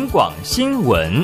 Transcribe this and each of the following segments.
广新闻。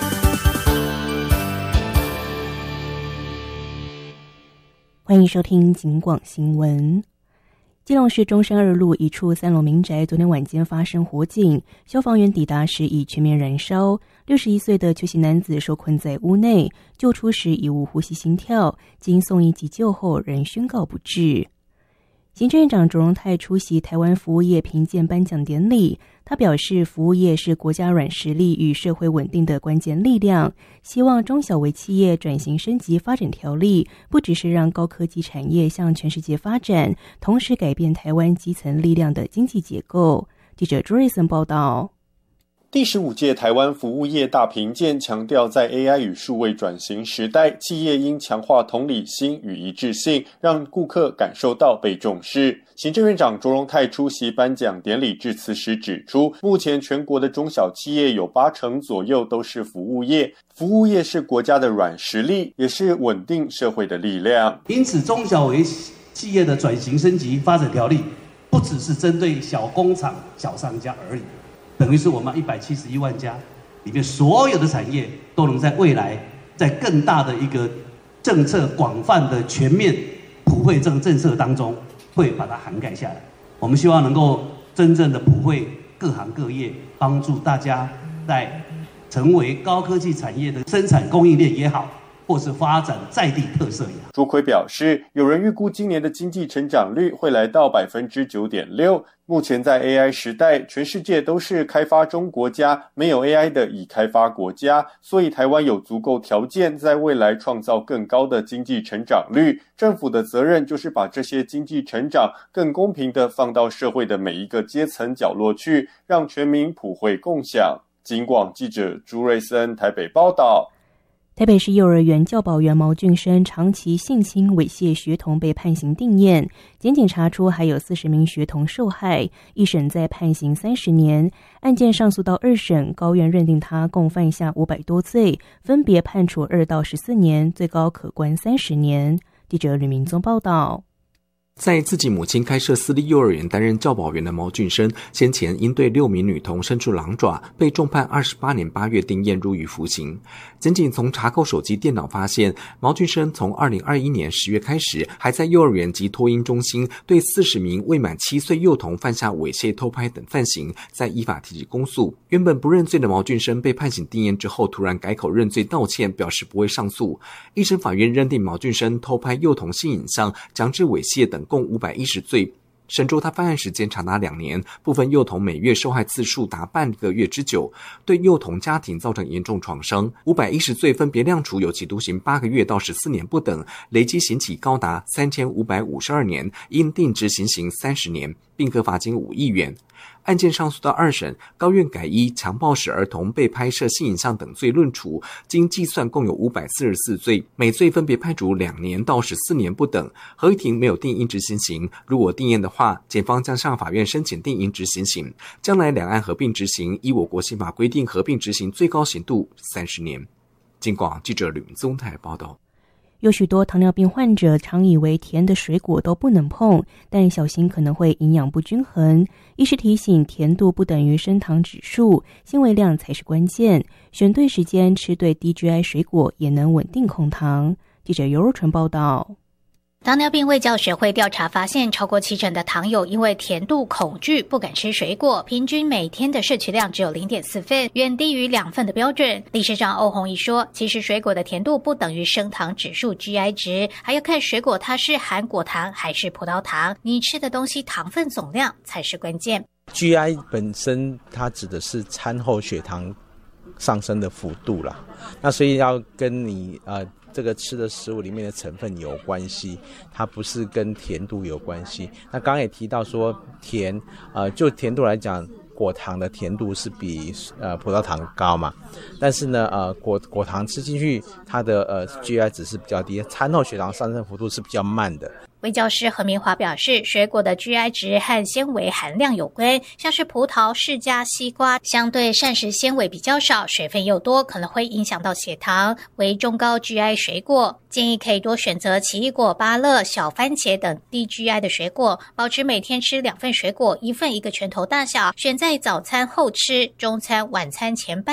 欢迎收听警广新闻。基隆市中山2路一处3楼民宅昨天晚间发生火警，消防员抵达时已全面燃烧。61岁的邱姓男子受困在屋内，救出时已无呼吸心跳，经送医急救后仍宣告不治。行政院长卓荣泰出席台湾服务业评鉴颁奖典礼，他表示，服务业是国家软实力与社会稳定的关键力量，希望中小微企业转型升级发展条例，不只是让高科技产业向全世界发展，同时改变台湾基层力量的经济结构。记者朱瑞森报道。 第15届台湾服务业大评鉴强调，在 AI 与数位转型时代，企业应强化同理心与一致性，让顾客感受到被重视。行政院长卓荣泰出席颁奖典礼致辞时指出，目前全国的中小企业有80%左右都是服务业，服务业是国家的软实力，也是稳定社会的力量。 因此，中小微企业的转型升级发展条例，不只是针对小工厂、小商家而已。等于是我们171万家里面所有的产业都能在未来在更大的一个政策广泛的全面普惠政策当中会把它涵盖下来。我们希望能够真正的普惠各行各业，帮助大家在成为高科技产业的生产供应链也好，或是发展在地特色也好。 朱奎表示，有人预估今年的经济成长率会来到 9.6%。目前在 AI 时代，全世界都是开发中国家，没有 AI 的已开发国家，所以台湾有足够条件在未来创造更高的经济成长率。政府的责任就是把这些经济成长更公平地放到社会的每一个阶层角落去，让全民普惠共享。警广记者朱瑞森台北报道。 台北市幼儿园教保员毛俊生长期性侵猥亵学童被判刑定谳，检警查出还有40名学童受害，一审再判刑30年，案件上诉到2审，高院认定他共犯下500多罪，分别判处2到14年，最高可关30年。记者吕明宗报道。 在自己母亲开设私立幼儿园担任教保员的毛俊生，先前因对6名女童伸出狼爪，被重判28年8月定谳入狱服刑。检警从查扣手机电脑发现，毛俊生从2021年10月开始，还在幼儿园及托婴中心对40名未满7岁幼童犯下猥亵、偷拍等犯行，在依法提起公诉。原本不认罪的毛俊生被判刑定谳之后，突然改口认罪道歉，表示不会上诉。一审法院认定毛俊生偷拍幼童性影像、强制猥亵等共510罪，审酌他犯案时间长达2年，部分幼童每月受害次数达半个月之久，对幼童家庭造成严重创伤。510罪分别量处有期徒刑8个月到14年不等，累计刑期高达3552年，应定执行刑30年，并可罚金5亿元。案件上诉到2审，高院改依强暴使儿童被拍摄性影像等罪论处，经计算共有544罪，每罪分别判处2年到14年不等。合议庭没有定应执行刑，如果定谳的话，检方将向法院申请定应执行刑。将来两岸合并执行，依我国宪法规定，合并执行最高刑度30年。警广记者吕明宗台报道。 有许多糖尿病患者常以为甜的水果都不能碰，但小心可能会营养不均衡。医师提醒，甜度不等于升糖指数，纤维量才是关键。选对时间，吃对低 GI 水果，也能稳定控糖。记者尤若纯报道。 糖尿病卫教学会调查发现，超过70%的糖友因为甜度恐惧不敢吃水果，平均每天的摄取量只有 0.4 份，远低于2份的标准。理事长欧宏毅说，其实水果的甜度不等于升糖指数 GI 值，还要看水果它是含果糖还是葡萄糖，你吃的东西糖分总量才是关键。 GI 本身它指的是餐后血糖上升的幅度啦，那所以要跟你这个吃的食物里面的成分有关系，它不是跟甜度有关系。那刚刚也提到说甜，就甜度来讲，果糖的甜度是比葡萄糖高嘛，但是呢果糖吃进去，它的GI 值是比较低，餐后血糖上升幅度是比较慢的。 卫教师何明华表示，水果的 GI 值和纤维含量有关，像是葡萄、释迦、西瓜，相对膳食纤维比较少，水分又多，可能会影响到血糖，为中高 GI 水果。建议可以多选择奇异果、芭乐、小番茄等低 GI 的水果，保持每天吃2份水果，1份1个拳头大小，选在早餐后吃，中餐晚餐前半